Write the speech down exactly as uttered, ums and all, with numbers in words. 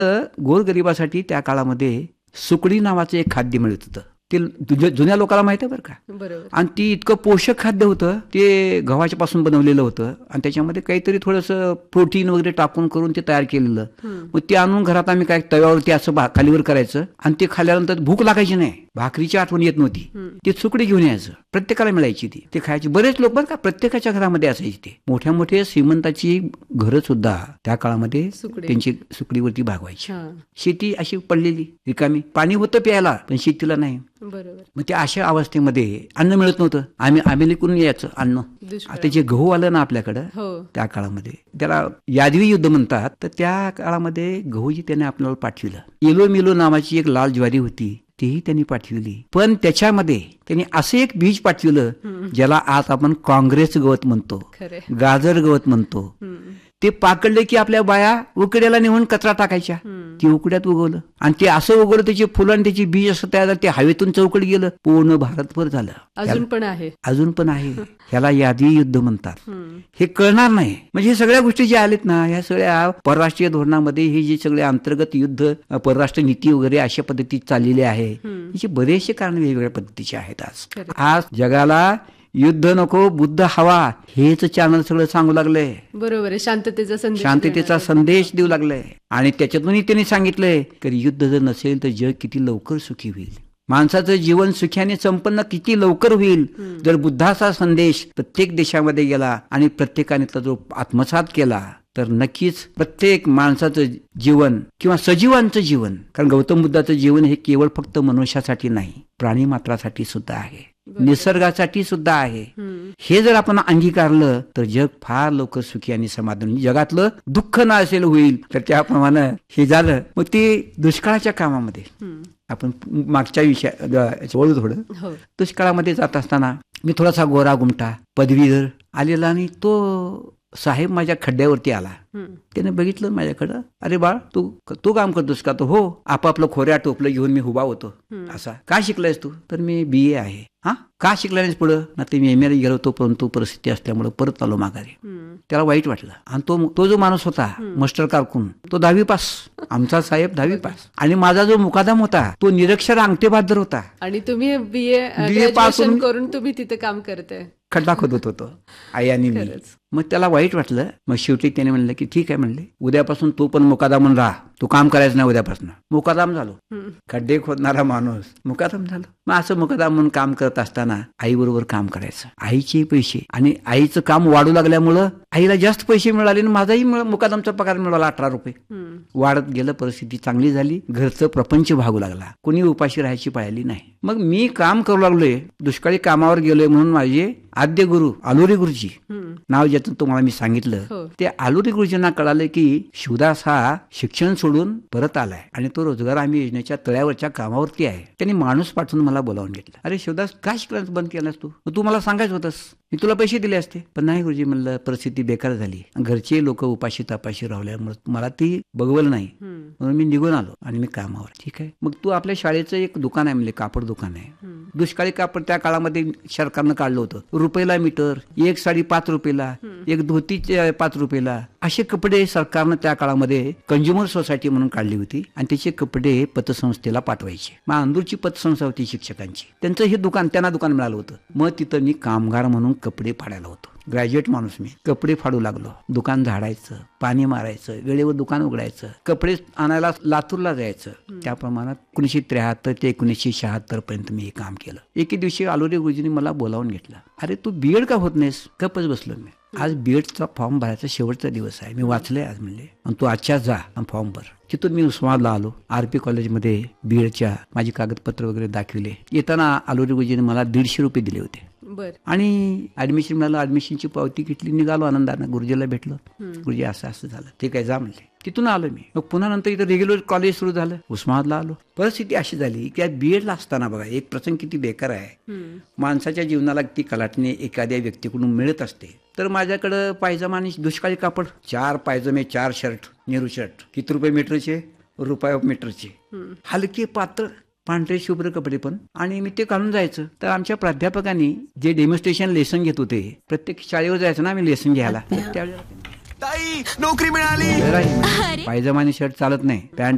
तर गोरगरिबासाठी त्या काळामध्ये सुकडी नावाचं एक खाद्य मिळत होतं. ते जुन्या जुन्या लोकांना माहिती आहे बरं का. बरोबर. आणि ती इतकं पोषक खाद्य होतं, ते गव्हाच्या पासून बनवलेलं होतं आणि त्याच्यामध्ये काहीतरी थोडंसं प्रोटीन वगैरे टाकून करून ते तयार केलेलं. मग ते आणून घरात आम्ही काय तव्यावरती असं भा- खालीवर करायचं आणि ते खाल्ल्यानंतर भूक लागायची नाही, भाकरीची आठवण येत नव्हती. ते सुकडी घेऊन यायचं, प्रत्येकाला मिळायची ती, ते खायची. बरेच लोक बरं का पात्याच्या घरामध्ये असायची. ते मोठ्या मोठ्या श्रीमंताची घरं सुद्धा त्या काळामध्ये सुकडी. त्यांची सुकडीवरती भागवायची. हा. शेती अशी पडलेली रिकामी, पाणी होतं प्यायला पण शेतीला नाही. बरोबर. मग त्या अशा अवस्थेमध्ये अन्न मिळत नव्हतं. आम्ही अमेरिकेतून यायचं अन्न. दुष्काळ. आता जे गहू आलं ना आपल्याकडं हो. त्या काळामध्ये, त्याला यादवी युद्ध म्हणतात, तर त्या काळामध्ये गहूजी त्याने आपल्याला पाठविलं. येलो मिलो नावाची एक लाल ज्वारी होती, तीही त्यांनी पाठविली. पण त्याच्यामध्ये त्यांनी असं एक बीज पाठविलं ज्याला आज आपण काँग्रेस गवत म्हणतो, खरे. गाजर गवत म्हणतो. ते पाकडले की आपल्या बाया उकड्याला नेऊन कचरा टाकायच्या. ती उकड्यात उगवलं आणि ते असं उगवलं, त्याची फुलं आणि त्याची बीज असं तयार झालं, ते हवेतून चौकट गेलं, पूर्ण भारतभर झालं. अजून पण आहे. अजून पण आहे. ह्याला यादी युद्ध म्हणतात. हे कळणार नाही. म्हणजे हे सगळ्या गोष्टी ज्या आलेत ना, ह्या सगळ्या परराष्ट्रीय धोरणामध्ये हे जे सगळे अंतर्गत युद्ध, परराष्ट्र नीती वगैरे अशा पद्धतीत चाललेली आहे, याचे बरेचसे कारण वेगवेगळ्या पद्धतीचे आहेत. आज आज जगाला युद्ध नको बुद्ध हवा हेच चॅनल सगळं सांगू लागलंय. बरोबर आहे. शांततेचा संदेश शांततेचा संदेश देऊ लागलाय. आणि त्याच्यातूनही त्यांनी सांगितलंय की युद्ध जर नसेल तर जग किती लवकर सुखी होईल, माणसाचं जीवन सुख्याने संपन्न किती लवकर होईल जर बुद्धाचा संदेश प्रत्येक देशामध्ये गेला आणि प्रत्येकाने तो जो आत्मसात केला, तर नक्कीच प्रत्येक माणसाचं जीवन किंवा सजीवांचं जीवन, कारण गौतम बुद्धाचं जीवन हे केवळ फक्त मनुष्यासाठी नाही, प्राणी मात्रासाठी सुद्धा आहे, निसर्गासाठी सुद्धा आहे. हे जर आपण अंगीकारलं तर जग फार लवकर सुखी आणि समाधानी, जगातलं दुःख ना असेल होईल. तर त्याप्रमाणे हे झालं. मग ते दुष्काळाच्या कामामध्ये आपण मागच्या विषया बोलू थोडं. दुष्काळामध्ये जात असताना मी थोडासा गोरा गुमटा पदवीधर आलेला आणि तो साहेब माझ्या खड्ड्यावरती आला. त्याने बघितलं माझ्याकडं, अरे बाळ तू तू काम करतोस का? तो हो. आपापलं खोऱ्या टोपलं घेऊन मी उभा होतो. असा, का शिकलायस तू? तर मी बी ए आहे. हा, का शिकला नाहीस पुढं? ना ते मी एम एला गेलो होतो, परंतु परिस्थिती असल्यामुळे परत आलो माघारी. त्याला वाईट वाटलं. आणि तो तो जो माणूस होता मास्टर कारकून, तो दहावी पास, आमचा साहेब दहावी पास, आणि माझा जो मुकादम होता तो निरक्षर अंगठे बहादर होता. आणि तुम्ही बी ए पास करून तुम्ही तिथे काम करताय. खड्डा खोदत होतो आई आणि मी. मग त्याला वाईट वाटलं. मग शेवटी त्याने म्हणलं की ठीक आहे, म्हणले उद्यापासून तू पण मुकादम म्हणून राहा, तू काम करायचं नाही उद्यापासून. मुकादम झालो. खड्डे खोदणारा माणूस मुकादम झालो. मग असं मुकादम म्हणून काम करत असताना आई बरोबर काम करायचं. आईचे पैसे आणि आईचं काम वाढू लागल्यामुळं आईला जास्त पैसे मिळाले आणि माझाही मुकादमचा पगार मिळाला अठरा रुपये. वाढत गेलं, परिस्थिती चांगली झाली, घरचं प्रपंच भागू लागला, कोणी उपाशी राहायची पाळली नाही. मग मी काम करू लागलोय, दुष्काळी कामावर गेलोय म्हणून माझे आद्य गुरु आलुरी गुरुजी, नाव ज्याचं तुम्हाला मी सांगितलं, ते आलुरी गुरुजींना कळालं की शिवदास हा शिक्षण सोडून परत आलाय आणि तो रोजगार आम्ही योजनेच्या तळ्यावरच्या कामावरती आहे. त्यांनी माणूस पाठवून मला बोलावून घेतलं. अरे शिवदास, का शिक्षण बंद केलास तू? तू मला सांगायचं होतंस, मी तुला पैसे दिले असते. पण नाही गुरुजी, म्हणलं परिस्थिती बेकार झाली, घरचे लोक उपाशी तापाशी राहिल्यामुळे मला ती बघवलं नाही, म्हणून मी निघून आलो आणि मी कामावर. ठीक आहे, मग तू आपल्या शाळेचं एक दुकान आहे, म्हणजे कापड दुकान आहे, दुष्काळी कापड त्या काळामध्ये सरकारनं काढलं होतं. रुपयाला मीटर, एक साडी पाच रुपयाला, एक धोती पाच रुपयाला, असे कपडे सरकारनं त्या काळामध्ये कंझ्युमर सोसायटी म्हणून काढली होती आणि त्याचे कपडे पतसंस्थेला पाठवायचे. मग अंदूरची पतसंस्था होती शिक्षकांची, त्यांचं हे दुकान, त्यांना दुकान मिळालं होतं. मग तिथं मी कामगार म्हणून कपडे फाडायला होतो. ग्रॅज्युएट माणूस मी, कपडे फाडू लागलो. दुकान झाडायचं, पाणी मारायचं, वेळेवर दुकान उघडायचं, कपडे आणायला लातूरला जायचं. त्या प्रमाणात एकोणीसशे त्र्याहत्तर ते एकोणीसशे शहात्तर पर्यंत मी हे काम केलं. एके दिवशी आलोरे गुरुजींनी मला बोलावून घेतलं. अरे तू बीएड का होत नाहीस? गप्पच बसलो मी. आज बीएडचा फॉर्म भरायचा शेवटचा दिवस आहे, मी वाचलंय आज, म्हणले आणि तू आजच्या जा आणि फॉर्म भर. तिथून मी उस्मानाबादला आलो. आरपी कॉलेजमध्ये बीएडच्या माझी कागदपत्र वगैरे दाखविले. येताना आलोरे गुरुजींनी मला दीडशे रुपये दिले होते. आणि ऍडमिशन मिळालं, ऍडमिशनची पावती घेतली, निघालो आनंदानं. गुरुजीला भेटलो. गुरुजी असं असं झालं. ठीक आहे, जा म्हणले. तिथून आलो मी. मग पुन्हा नंतर इथं रेग्युलर कॉलेज सुरू झालं, उस्मानाबादला आलो. परिस्थिती अशी झाली की बीएडला असताना बघा एक प्रसंग किती बेकार आहे. माणसाच्या जीवनाला ती कलाटणी एखाद्या व्यक्तीकडून मिळत असते. तर माझ्याकडं पायजमा आणि दुष्काळी कापड, चार पायजमे, चार शर्ट, नेहरू शर्ट, किती रुपये मीटरचे? रुपये मीटरचे, हलके पातळ पांढरे शुभ्र कपडे पण, आणि मी ते घालून जायचं. तर आमच्या प्राध्यापकांनी जे डेमॉन्स्ट्रेशन लेसन घेत होते, प्रत्येक शाळेवर जायचं ना आम्ही लेसन घ्यायला, त्यावेळेला ताई नोकरी मिळाली. पायजमा आणि शर्ट चालत नाही, पॅन्ट